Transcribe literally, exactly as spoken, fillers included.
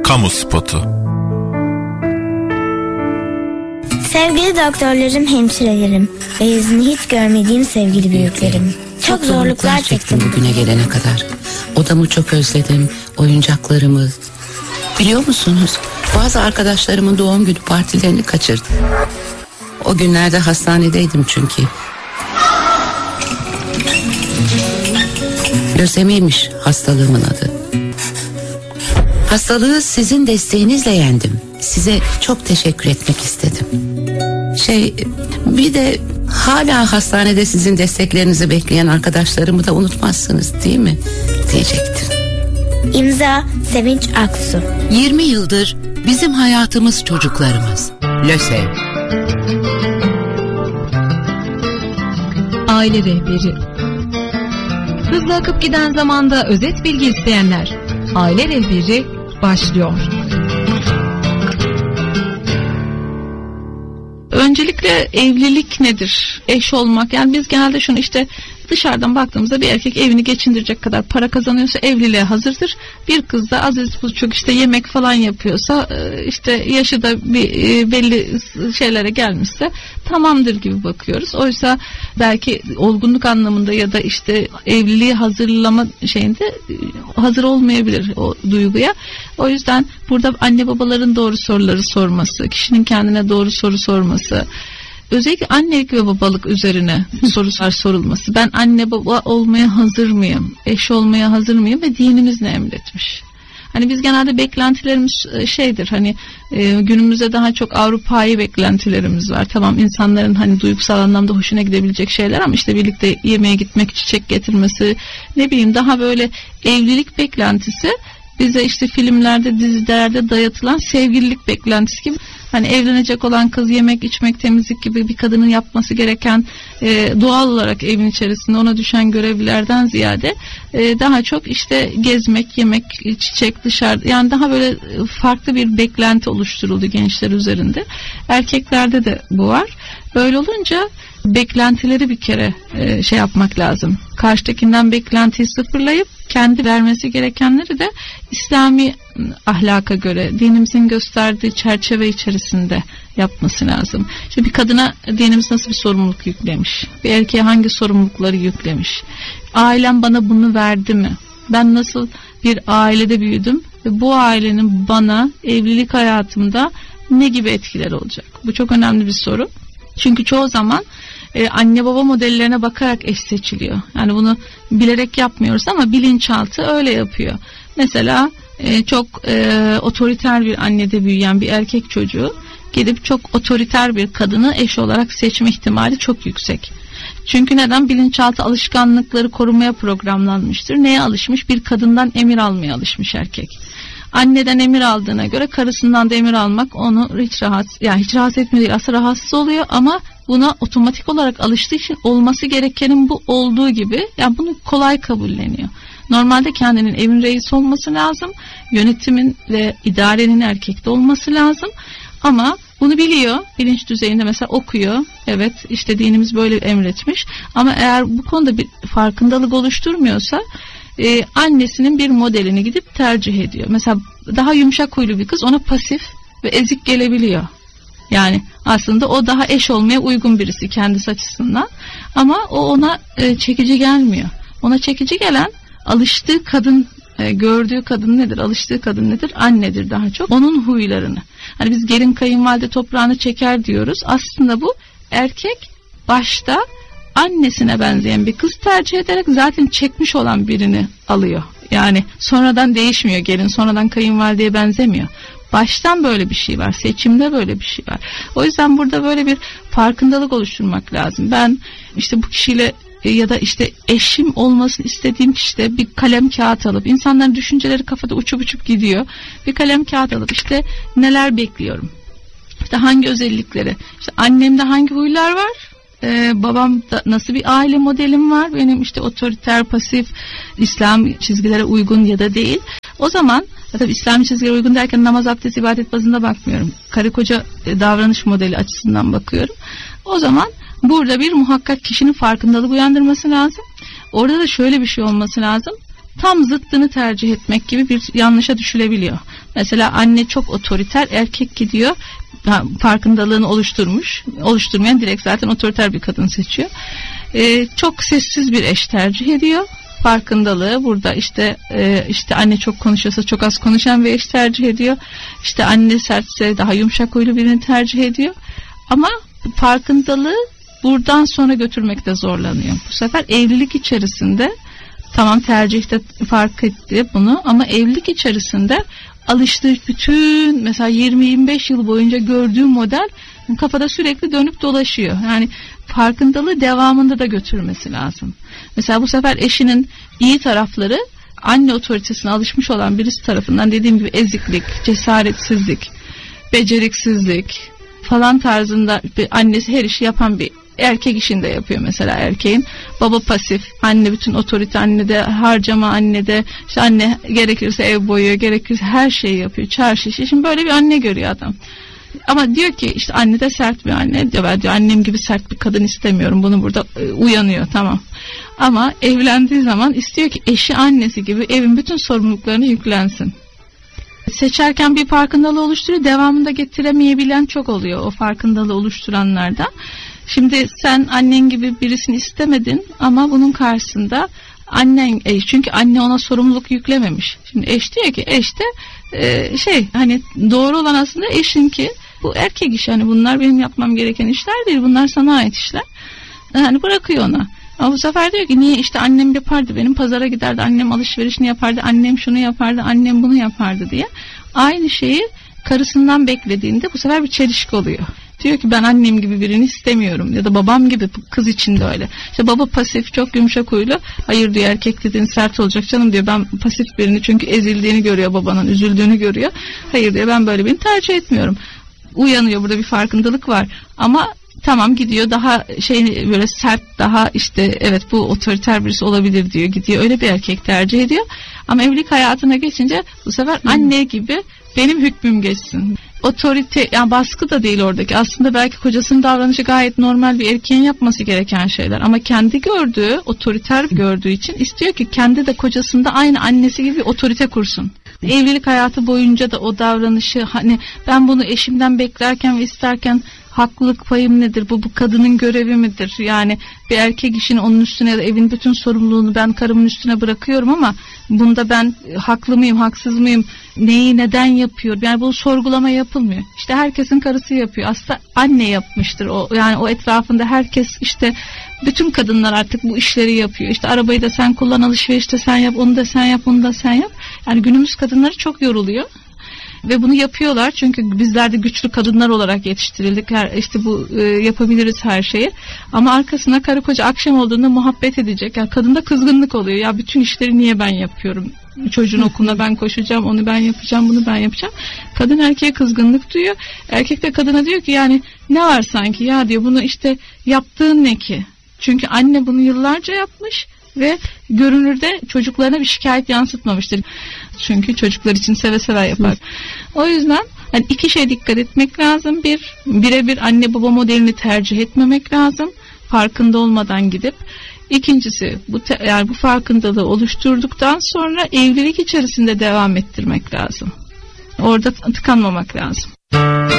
Kamu spotu. Sevgili doktorlarım, hemşirelerim ve yüzünü hiç görmediğim sevgili büyüklerim. Çok zorluklar çektim bugüne gelene kadar. Odamı çok özledim, oyuncaklarımı. Biliyor musunuz? Bazı arkadaşlarımın doğum günü partilerini kaçırdım. O günlerde hastanedeydim çünkü. Lösemiymiş hastalığımın adı. Hastalığı sizin desteğinizle yendim. Size çok teşekkür etmek istedim. Şey, bir de hala hastanede sizin desteklerinizi bekleyen arkadaşlarımı da unutmazsınız değil mi? Diyecektim. İmza Sevinç Aksu. yirmi yıldır bizim hayatımız çocuklarımız. LÖSEV. Aile rehberi. Hızlı akıp giden zamanda özet bilgi isteyenler. Aile rehberi başlıyor. Öncelikle evlilik nedir? Eş olmak. Yani biz genelde şunu işte dışarıdan baktığımızda bir erkek evini geçindirecek kadar para kazanıyorsa evliliğe hazırdır. Bir kız da az buçuk işte yemek falan yapıyorsa, işte yaşı da bir belli şeylere gelmişse tamamdır gibi bakıyoruz. Oysa belki olgunluk anlamında ya da işte evliliği hazırlama şeyinde hazır olmayabilir o duyguya. O yüzden burada anne babaların doğru soruları sorması, kişinin kendine doğru soru sorması, özellikle annelik ve babalık üzerine sorular sorulması. Ben anne baba olmaya hazır mıyım? Eş olmaya hazır mıyım? Ve dinimiz ne emretmiş? Hani biz genelde beklentilerimiz şeydir, hani e, günümüzde daha çok Avrupa'yı beklentilerimiz var. Tamam, insanların hani duygusal anlamda hoşuna gidebilecek şeyler ama işte birlikte yemeğe gitmek, çiçek getirmesi, ne bileyim daha böyle evlilik beklentisi bize işte filmlerde, dizilerde dayatılan sevgililik beklentisi gibi. Hani evlenecek olan kız yemek, içmek, temizlik gibi bir kadının yapması gereken e, doğal olarak evin içerisinde ona düşen görevlerden ziyade e, daha çok işte gezmek, yemek, çiçek, dışarıda, yani daha böyle farklı bir beklenti oluşturuldu gençler üzerinde. Erkeklerde de bu var. Böyle olunca beklentileri bir kere e, şey yapmak lazım. Karşıdakinden beklentiyi sıfırlayıp kendi vermesi gerekenleri de İslami ahlaka göre, dinimizin gösterdiği çerçeve içerisinde yapması lazım. Şimdi bir kadına dinimiz nasıl bir sorumluluk yüklemiş? Bir erkeğe hangi sorumlulukları yüklemiş? Ailem bana bunu verdi mi? Ben nasıl bir ailede büyüdüm ve bu ailenin bana evlilik hayatımda ne gibi etkileri olacak? Bu çok önemli bir soru. Çünkü çoğu zaman e, anne baba modellerine bakarak eş seçiliyor. Yani bunu bilerek yapmıyoruz ama bilinçaltı öyle yapıyor. Mesela e, çok e, otoriter bir annede büyüyen bir erkek çocuğu gidip çok otoriter bir kadını eş olarak seçme ihtimali çok yüksek. Çünkü neden? Bilinçaltı alışkanlıkları korumaya programlanmıştır. Neye alışmış? Bir kadından emir almaya alışmış erkek. Anneden emir aldığına göre karısından da emir almak onu hiç rahat, yani hiç rahatsız etmiyor değil, aslında rahatsız oluyor ama buna otomatik olarak alıştığı için olması gerekenin bu olduğu gibi, yani bunu kolay kabulleniyor. Normalde kendinin evin reisi olması lazım, yönetimin ve idarenin erkekte olması lazım ama bunu biliyor, bilinç düzeyinde mesela okuyor, evet işte dinimiz böyle emretmiş ama eğer bu konuda bir farkındalık oluşturmuyorsa Ee, annesinin bir modelini gidip tercih ediyor. Mesela daha yumuşak huylu bir kız ona pasif ve ezik gelebiliyor. Yani aslında o daha eş olmaya uygun birisi kendisi açısından. Ama o ona e, çekici gelmiyor. Ona çekici gelen alıştığı kadın, e, gördüğü kadın nedir? Alıştığı kadın nedir? Annedir daha çok. Onun huylarını. Hani biz gelin kayınvalide toprağını çeker diyoruz. Aslında bu erkek başta annesine benzeyen bir kız tercih ederek zaten çekmiş olan birini alıyor. Yani sonradan değişmiyor gelin, sonradan kayınvalideye benzemiyor. Baştan böyle bir şey var, seçimde böyle bir şey var. O yüzden burada böyle bir farkındalık oluşturmak lazım. Ben işte bu kişiyle ya da işte eşim olmasını istediğim kişide bir kalem kağıt alıp, insanların düşünceleri kafada uçup uçup gidiyor. Bir kalem kağıt alıp işte neler bekliyorum? İşte hangi özellikleri? İşte annemde hangi huylar var? Ee, babamda nasıl bir aile modelim var? Benim işte otoriter, pasif, İslam çizgilere uygun ya da değil. O zaman tabii İslam çizgilere uygun derken namaz, abdest, ibadet bazında bakmıyorum. Karı koca davranış modeli açısından bakıyorum. O zaman burada bir muhakkak kişinin farkındalık uyandırması lazım. Orada da şöyle bir şey olması lazım. tam zıttını tercih etmek gibi bir yanlışa düşülebiliyor. Mesela anne çok otoriter, erkek gidiyor farkındalığını oluşturmuş. Oluşturmayan direkt zaten otoriter bir kadın seçiyor. Ee, çok sessiz bir eş tercih ediyor. Farkındalığı burada işte e, işte anne çok konuşuyorsa çok az konuşan bir eş tercih ediyor. İşte anne sertse daha yumuşak huylu birini tercih ediyor. Ama farkındalığı buradan sonra götürmekte zorlanıyor. Bu sefer evlilik içerisinde tamam tercihte fark etti bunu ama evlilik içerisinde alıştığı bütün mesela yirmi yirmi beş yıl boyunca gördüğü model kafada sürekli dönüp dolaşıyor. Yani farkındalığı devamında da götürmesi lazım. Mesela bu sefer eşinin iyi tarafları anne otoritesine alışmış olan birisi tarafından dediğim gibi eziklik, cesaretsizlik, beceriksizlik falan tarzında bir annesi her işi yapan bir erkek işinde yapıyor mesela erkeğin. Baba pasif, anne bütün otorite annede, harcama annede, işte anne gerekirse ev boyuyor, gerekirse her şeyi yapıyor, çarşı işi. Şimdi böyle bir anne görüyor adam. Ama diyor ki işte anne de sert bir anne. Diyor, ben diyor annem gibi sert bir kadın istemiyorum. Bunu burada e, uyanıyor tamam. Ama evlendiği zaman istiyor ki eşi annesi gibi evin bütün sorumluluklarını yüklensin. Seçerken bir farkındalığı oluşturuyor. Devamında getiremeyebilen çok oluyor o farkındalığı oluşturanlardan. Şimdi sen annen gibi birisini istemedin ama bunun karşısında annen, çünkü anne ona sorumluluk yüklememiş. Şimdi eş diyor ki eş de e, şey hani doğru olan aslında eşin ki bu erkek iş, hani bunlar benim yapmam gereken işler değil, bunlar sana ait işler. Yani bırakıyor ona. Ama bu sefer diyor ki niye işte annem yapardı, benim pazara giderdi, annem alışverişini yapardı, annem şunu yapardı, annem bunu yapardı diye. Aynı şeyi karısından beklediğinde bu sefer bir çelişki oluyor. Diyor ki ben annem gibi birini istemiyorum ya da babam gibi, kız için de öyle. İşte baba pasif, çok yumuşak huylu. Hayır diyor, erkek dediğin sert olacak canım diyor. Ben pasif birini, çünkü ezildiğini görüyor babanın, üzüldüğünü görüyor. Hayır diyor, ben böyle birini tercih etmiyorum. Uyanıyor, burada bir farkındalık var. Ama tamam gidiyor daha şey böyle sert, daha işte evet bu otoriter birisi olabilir diyor. Gidiyor öyle bir erkek tercih ediyor. Ama evlilik hayatına geçince bu sefer hmm. anne gibi benim hükmüm geçsin. Otorite, yani baskı da değil oradaki. Aslında belki kocasının davranışı gayet normal, bir erkeğin yapması gereken şeyler. Ama kendi gördüğü, otoriter gördüğü için istiyor ki kendi de kocasında aynı annesi gibi bir otorite kursun. Evlilik hayatı boyunca da o davranışı, hani ben bunu eşimden beklerken ve isterken haklılık payım nedir? Bu bu kadının görevi midir? Yani bir erkek işini onun üstüne ya da evin bütün sorumluluğunu ben karımın üstüne bırakıyorum ama bunda ben haklı mıyım, haksız mıyım? Neyi neden yapıyor? Yani bu sorgulama yapılmıyor. İşte herkesin karısı yapıyor. Aslında anne yapmıştır o. Yani o etrafında herkes, işte bütün kadınlar artık bu işleri yapıyor. İşte arabayı da sen kullan, alışverişi de sen yap, onu da sen yap, onu da sen yap. Yani günümüz kadınları çok yoruluyor. Ve bunu yapıyorlar çünkü bizler de güçlü kadınlar olarak yetiştirildik. Her, işte bu e, yapabiliriz her şeyi. Ama arkasına karı koca akşam olduğunda muhabbet edecek. Yani kadında kızgınlık oluyor. Ya bütün işleri niye ben yapıyorum? Çocuğun okuluna ben koşacağım, onu ben yapacağım, bunu ben yapacağım. Kadın erkeğe kızgınlık duyuyor. Erkek de kadına diyor ki yani ne var sanki ya diyor, bunu işte yaptığın ne ki? Çünkü anne bunu yıllarca yapmış ve görünürde çocuklarına bir şikayet yansıtmamıştır. Çünkü çocuklar için seve seve yapar. O yüzden yani iki şeye dikkat etmek lazım. Bir, birebir anne baba modelini tercih etmemek lazım. Farkında olmadan gidip. İkincisi, bu te, yani bu farkındalığı oluşturduktan sonra evlilik içerisinde devam ettirmek lazım. Orada tıkanmamak lazım.